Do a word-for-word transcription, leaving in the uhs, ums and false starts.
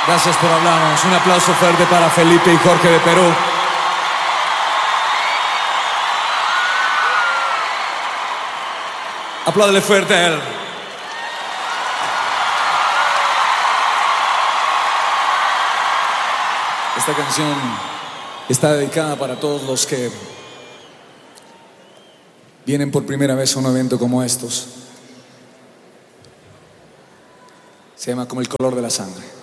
Gracias por hablarnos. Un aplauso fuerte para Felipe y Jorge de Perú. Apláudele fuerte a él. Esta canción está dedicada para todos los que vienen por primera vez a un evento como estos. Se llama Como el color de la sangre.